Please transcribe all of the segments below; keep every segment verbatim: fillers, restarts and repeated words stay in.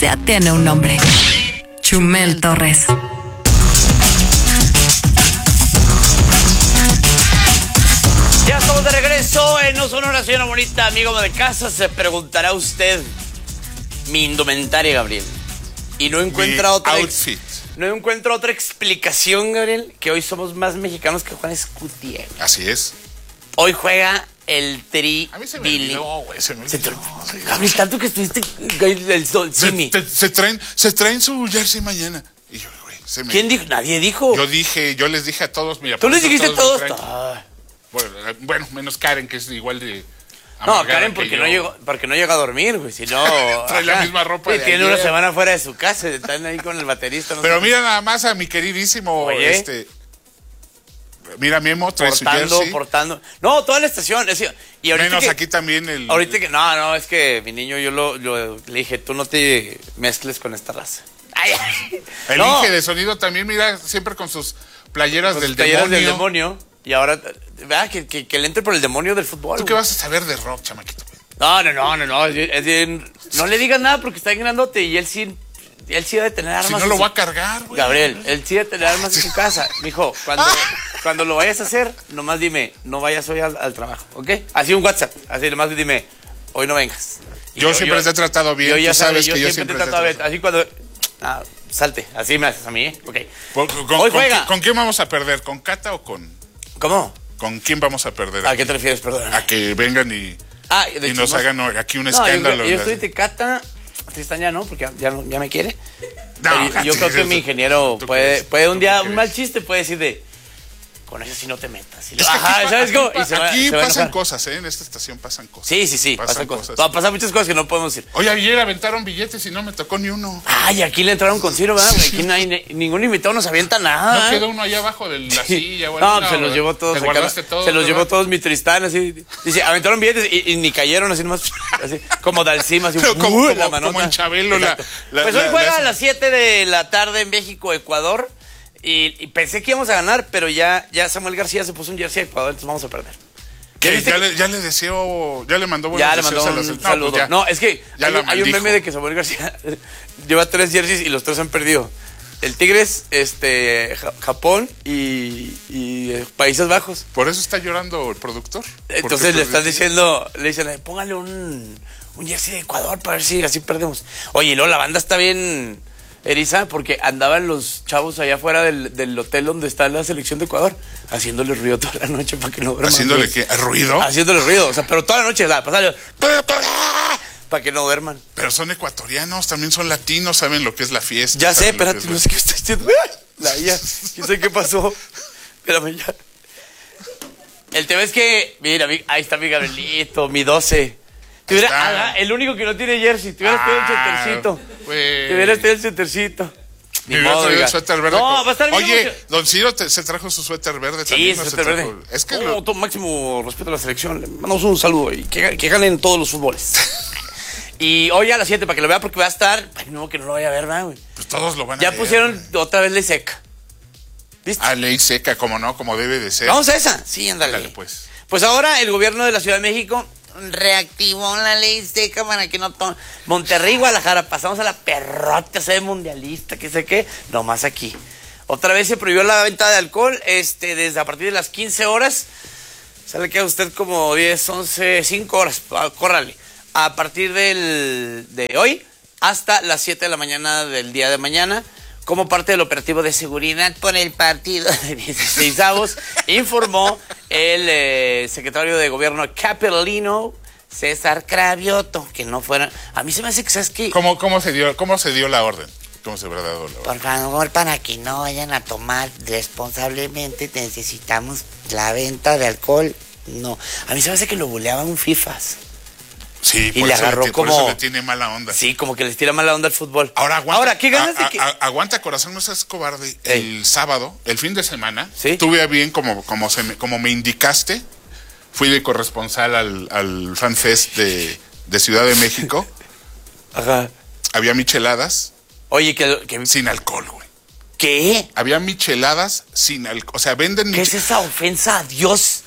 ya tiene un nombre. Chumel Torres. Ya estamos de regreso en No Sonora, señora bonita, amigo de casa. Se preguntará usted mi indumentaria, Gabriel. Y no encuentra mi otra outfit. Ex, no encuentro otra explicación, Gabriel, que hoy somos más mexicanos que Juan Escutia. Así es. Hoy juega el Tri. A mí se me Billy. olvidó, güey. Se me Se te olvidó. olvidó. Gabriel, tanto que estuviste el, el, el Se, Simi. te- se traen, se traen su jersey mañana. Y yo, güey, se me... ¿Quién dijo? Nadie dijo. Yo dije, yo les dije a todos, mira. Tú por les eso dijiste todos. lo traen. Ah. Bueno, eh, bueno, menos Karen, que es igual de... No, amargada Karen, que porque yo. no, llegó, porque no llega a dormir, güey. Si no. Trae la ajá. misma ropa Sí, de tiene ayer. una semana fuera de su casa. Están ahí con el baterista. No Pero sé. mira nada más a mi queridísimo, Oye. este... Mira, Memo, trae portando, su jersey. portando. No, toda la estación. Es decir, y ahorita Menos que, aquí también el... Ahorita que. No, no, es que mi niño, yo lo, lo- le dije, tú no te mezcles con esta raza. Ay, ay. El No, Inge de sonido también, mira, siempre con sus playeras con del sus talleres demonio. del demonio. Y ahora, ¿verdad? Que, que, que le entre por el demonio del fútbol. ¿Tú qué güey. vas a saber de rock, chamaquito? No, no, no, no, no. Es bien- es bien- no le digas nada porque está bien grandote y él sí, él sí debe tener armas. Si no en lo su- voy a cargar, güey. Gabriel, él sí debe tener armas en su casa. Mijo, cuando, cuando lo vayas a hacer, nomás dime, no vayas hoy al, al trabajo, ¿ok? Así un WhatsApp, así nomás dime, hoy no vengas. Y Yo siempre te he tratado bien, Yo ya tú sabes sabes, yo que yo siempre, siempre te he te he tratado bien. tratado. Así cuando, ah, salte, así me haces a mí, ¿eh? Ok. ¿Con, con- Hoy con juega. qui- ¿Con quién vamos a perder? ¿Con Cata o con...? ¿Cómo? ¿Con quién vamos a perder? ¿A qué te refieres, perdón? A que vengan y, Ah, de y nos chismoso. hagan aquí un No, escándalo. yo, yo estoy de Cata, Tristán ya no, porque ya, ya, no- ya me quiere. No, Pero yo, yo creo que mi ingeniero ¿tú puede, crees? puede un ¿Tú día, qué un crees? mal chiste puede decir de, con eso sí no te metas. Y le- Es que aquí Ajá, pa- ¿sabes aquí cómo? pa- Y se va- aquí se va a pasan enojar. cosas, ¿eh? En esta estación pasan cosas. Sí, sí, sí, Pasan pasan cosas. cosas. Va a pasar muchas cosas que no podemos decir. Oye, ayer aventaron billetes y no me tocó ni uno. Ay, aquí le entraron con Ciro, ¿verdad? Aquí no hay, ni- ningún invitado nos avienta nada. No ¿eh? quedó uno allá abajo de la Sí. silla. o No, algo, pues se los ¿verdad? llevó todos. Te acá. guardaste todos, Se los ¿verdad? llevó todos mi Tristán, así. Dice, aventaron billetes y, y ni cayeron, así nomás. Así, como Dalcima, así. Pero como- ¡uh! como- la manota. como en Chabelo, la- Exacto. la- Pues la- hoy juega la- a las siete de la tarde en México, Ecuador. Y, y pensé que íbamos a ganar, pero ya, ya Samuel García se puso un jersey a Ecuador, entonces vamos a perder. ¿Qué? viste Ya, que- le, ya le deseo, ya le mandó buenos Ya le deseos mandó a la un selección. No, saludo. pues ya. No, es que Ya hay, la hay un maldijo. meme de que Samuel García lleva tres jerseys y los tres han perdido. El Tigres, este, Ja- Japón y, y eh, Países Bajos. Por eso está llorando el productor. Entonces Porque le están perdió. diciendo, le dicen, póngale un, un jersey de Ecuador para ver si así perdemos. Oye, y luego la banda está bien eriza porque andaban los chavos allá afuera del, del hotel donde está la selección de Ecuador, haciéndole ruido toda la noche para que no duerman. Haciéndole güey. que ruido. Haciéndole ruido, o sea, pero toda la noche, la pasada, para que no duerman. Pero son ecuatorianos, también son latinos, saben lo que es la fiesta. Ya sé, saben lo que espérate, es no la- sé qué está diciendo. La I A, quién sabe qué pasó. Espérame ya. El tema es que, mira, mi- ahí está mi Gabrielito, mi doce. Tuviera, está. ah, el único que no tiene jersey, tuviera este el Ah, centercito. güey. Tuviera este el centercito. Ni Me hubiera modo, traído oiga. el suéter verde. No, con- va a estar bien. Oye, emocio- don Ciro te- se trajo su suéter verde Sí, también. ese ¿no? Se suéter trajo- verde. Es que Oh, lo- todo máximo respeto a la selección. Le mandamos un saludo y que, que ganen todos los fútboles. Y hoy a las siete para que lo vea porque va a estar. Ay, no, que no lo vaya a ver, ¿verdad, güey? pues todos lo van a Ya ver. pusieron otra vez ley seca. ¿Viste? A ley seca, como no, como debe de ser. Vamos a esa. Sí, ándale. Ándale, pues. Pues ahora el gobierno de la Ciudad de México reactivó la ley seca para que no tome. Monterrey, Guadalajara, pasamos a la perrota sede mundialista, que sé qué, nomás aquí. Otra vez se prohibió la venta de alcohol, este, desde a partir de las quince horas. Sale que a usted como diez, once, cinco horas, ah, córrale. A partir del, de hoy hasta las siete de la mañana del día de mañana, como parte del operativo de seguridad por el partido de dieciséis avos, informó el eh, secretario de gobierno capitalino, César Cravioto, que no fueran... A mí se me hace que, ¿sabes qué? ¿Cómo, cómo, se dio, ¿Cómo se dio la orden? ¿Cómo se habrá dado la orden? Por favor, para que no vayan a tomar responsablemente, necesitamos la venta de alcohol. No, a mí se me hace que lo buleaban un FIFAs. Sí, Y por le eso agarró ti- por como- eso le tiene mala onda. Sí, como que les tira mala onda al fútbol. Ahora aguanta. Ahora, ¿qué ganas a- de que...? a- aguanta, corazón, no seas cobarde. Ey. El sábado, el fin de semana, Sí. tuve a bien, como, como, se me, como me indicaste, fui de corresponsal al, al Fan Fest de, de Ciudad de México. Ajá. Había micheladas Oye, que... que sin alcohol, güey. ¿Qué? Había micheladas sin alcohol. O sea, venden ¿Qué es micheladas. esa ofensa a Dios?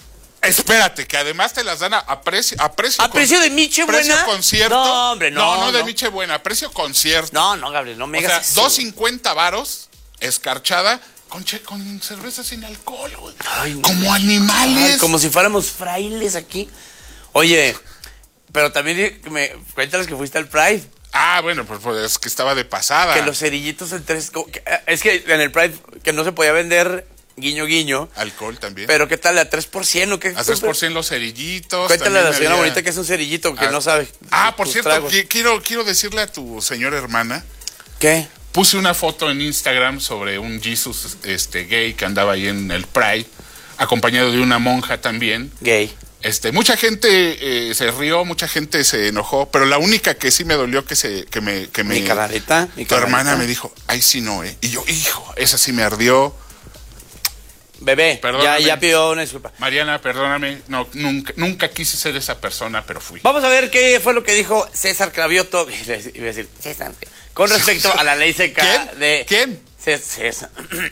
Espérate, que además te las dan a, a precio a precio ¿A precio de Miche precio Buena? concierto. No, hombre, no. No, no de no. Miche Buena, a precio concierto. No, no, Gabriel, no me O sea, digas eso. dos cincuenta varos, escarchada, con, che, con cerveza sin alcohol, güey. Ay, no. Como animales. Ay, como si fuéramos frailes aquí. Oye, pero también me cuéntales que fuiste al Pride. Ah, bueno, pues, pues es que estaba de pasada. Que los cerillitos en tres... que, es que en el Pride que no se podía vender guiño guiño. Alcohol también. Pero ¿qué tal? ¿A tres por ciento o qué? A tres por ciento los cerillitos. Cuéntale a la señora había... bonita que es un cerillito, que ah, no sabe. Ah, por tus cierto, tragos. qui- quiero, quiero decirle a tu señora hermana. ¿Qué? Puse una foto en Instagram sobre un Jesus este, gay que andaba ahí en el Pride, acompañado de una monja también. Gay. Este, mucha gente eh, se rió, mucha gente se enojó, pero la única que sí me dolió que se, que me, que me, Mi carnalita, mi tu carnalita. hermana me dijo, ay sí no, eh, y yo, hijo, esa sí me ardió. Bebé, ya, Perdóname. ya pidió una disculpa. Mariana, perdóname, no, nunca, nunca quise ser esa persona, pero fui. Vamos a ver qué fue lo que dijo César Cravioto. Iba a decir, César, con respecto a la ley seca ¿Quién? de... ¿Quién? Cés- César.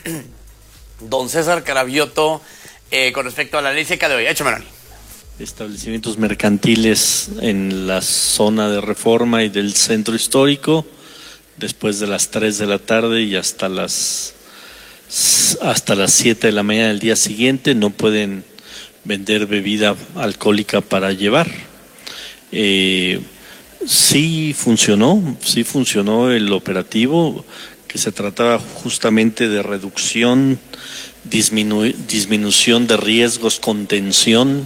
Don César Cravioto, eh, con respecto a la ley seca de hoy. Échame, Manoli. Establecimientos mercantiles en la zona de Reforma y del centro histórico, después de las tres de la tarde y hasta las hasta las siete de la mañana del día siguiente no pueden vender bebida alcohólica para llevar. Eh, sí funcionó, sí funcionó el operativo, que se trataba justamente de reducción, disminu- disminución de riesgos, contención.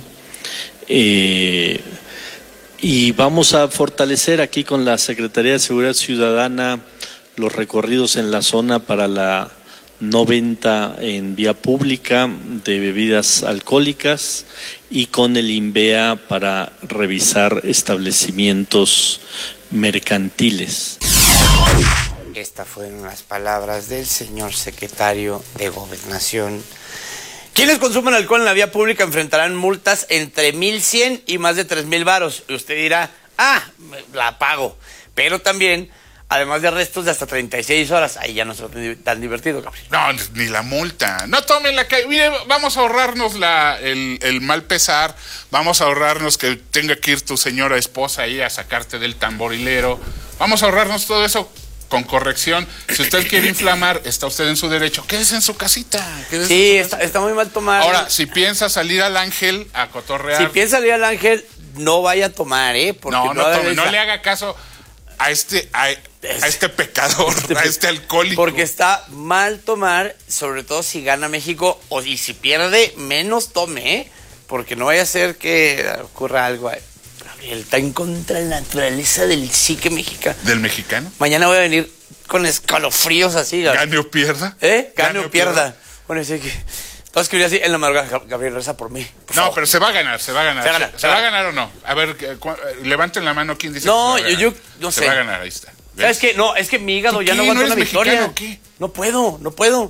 Eh, y vamos a fortalecer aquí con la Secretaría de Seguridad Ciudadana los recorridos en la zona para la no venta en vía pública de bebidas alcohólicas y con el INVEA para revisar establecimientos mercantiles. Estas fueron las palabras del señor secretario de Gobernación. Quienes consumen alcohol en la vía pública enfrentarán multas entre mil cien y más de tres mil varos. Y usted dirá, ah, la pago. Pero también, además de arrestos de hasta treinta y seis horas. Ahí ya no es tan divertido, Gabriel. No, ni la multa. No tomen la calle. Mire, vamos a ahorrarnos la, el, el mal pesar. Vamos a ahorrarnos que tenga que ir tu señora esposa ahí a sacarte del tamborilero. Vamos a ahorrarnos todo eso con corrección. Si usted quiere inflamar, está usted en su derecho. Quédese en su casita. Quédese Sí, en su está, está muy mal tomar. Ahora, si piensa salir al Ángel a cotorrear. Si piensa salir al Ángel, no vaya a tomar, ¿eh? Porque no, no, todavía tome, no está- le haga caso a este, a, a este pecador, a este alcohólico. Porque está mal tomar, sobre todo si gana México, o y si pierde, menos tome, ¿eh? Porque no vaya a ser que ocurra algo ahí. Gabriel, está en contra de la naturaleza del psique mexicano. ¿Del mexicano? Mañana voy a venir con escalofríos así, Gabriel. Gane o pierda. ¿Eh? Gane o pierda. Bueno, sí que... Todo escribir así en la madrugada. Gabriel, reza por mí. por No, favor. pero se va a ganar, se va a ganar. Se va a ganar, ¿Se, se va va a a ganar o no? A ver, eh, cu- eh, levanten la mano quien dice No, que se va a yo- ganar. yo no Se sé. va a ganar, ahí está. ¿Ves? ¿Sabes qué? No, es que mi hígado ¿Tú ya qué? no aguanta ¿No una eres victoria. mexicano o qué? No puedo, no puedo.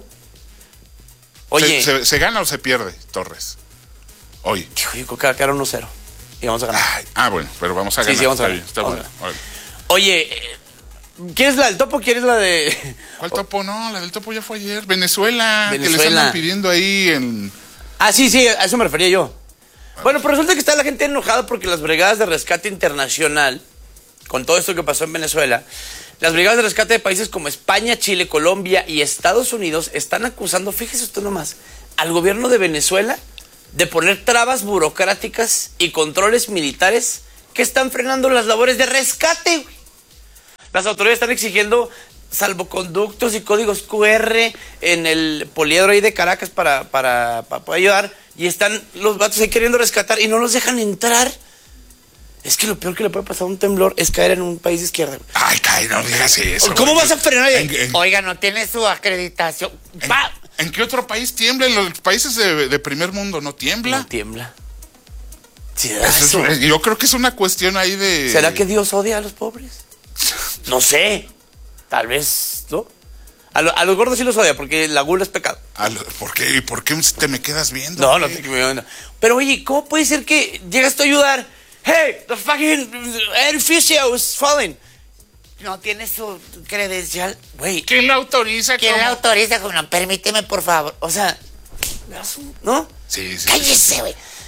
Oye, ¿Se, se, se gana o se pierde, Torres? Hoy. hijo, yo creo que va a quedar uno cero. Y vamos a ganar. Ay, ah, bueno, pero vamos a Sí, ganar. sí, vamos a está ganar. bien, está Vamos bueno. a Órale. Oye, eh, ¿quieres la del topo o quieres la de...? ¿Cuál topo? No, la del topo ya fue ayer. Venezuela, que les Venezuela. andan pidiendo ahí en... Ah, sí, sí, a eso me refería yo. Bueno, pero resulta que está la gente enojada porque las brigadas de rescate internacional, con todo esto que pasó en Venezuela, las brigadas de rescate de países como España, Chile, Colombia y Estados Unidos están acusando, fíjese usted nomás, al gobierno de Venezuela de poner trabas burocráticas y controles militares que están frenando las labores de rescate, güey. Las autoridades están exigiendo salvoconductos y códigos cu erre en el poliedro ahí de Caracas para, para, para poder ayudar. Y están los vatos ahí queriendo rescatar y no los dejan entrar. Es que lo peor que le puede pasar a un temblor es caer en un país de izquierda. Ay, cae, no digas eso. ¿Cómo güey. vas a frenar? ¿En, en- Oiga, no tiene su acreditación. en- Pa- en qué otro país tiembla? En los países de, de primer mundo no tiembla. No tiembla. Sí, Eso es- eso. yo creo que es una cuestión ahí de... ¿Será que Dios odia a los pobres? No sé. Tal vez, ¿no? A, lo- a los gordos sí los odia porque la gula es pecado. A lo- ¿Por qué? ¿Por qué te me quedas viendo? No, no güey? te no. Pero oye, ¿cómo puede ser que llegas tú a ayudar? Hey, the fucking edificio is falling. no tiene su credencial. Güey, ¿Quién la autoriza? ¿Quién ¿Cómo? la autoriza? No, permíteme, por favor. o sea, ¿no? Sí, sí, sí. Cállese, güey.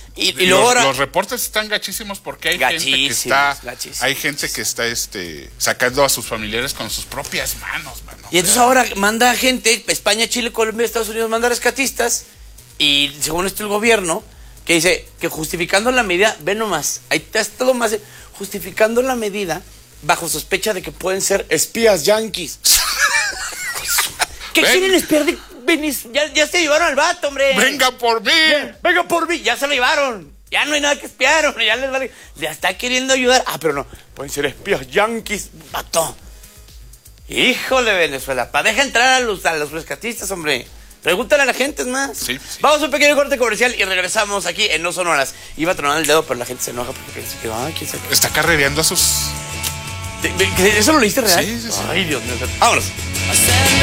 Y, y los, luego ahora... los reportes están gachísimos porque hay gente que Gachísimos, está, gachísimos. hay gente que está este sacando a sus familiares con sus propias manos, mano. Y entonces ahora manda gente, España, Chile, Colombia, Estados Unidos, manda rescatistas. Y según esto el gobierno, que dice que justificando la medida, ve nomás, ahí está todo más, justificando la medida bajo sospecha de que pueden ser espías yanquis. ¿Qué Ven. quieren espiar de Venis- Ya, ya se llevaron al vato, hombre. ¡Venga por mí! Venga por mí, ya se lo llevaron. Ya no hay nada que espiar, hombre. Ya les vale. Ya está queriendo ayudar. Ah, pero no. Pueden ser espías yanquis, vato. Híjole, Venezuela. Pa, deja entrar a los, a los rescatistas, hombre. Pregúntale a la gente, es más. Sí, sí. Vamos a un pequeño corte comercial y regresamos aquí en No Sonoras. Iba a tronar el dedo, pero la gente se enoja porque piensa que, ay, quién sabe qué. Está carrereando a sus... ¿De- de- ¿Eso lo leíste real? Sí, sí, sí. Ay, Dios mío. Vámonos.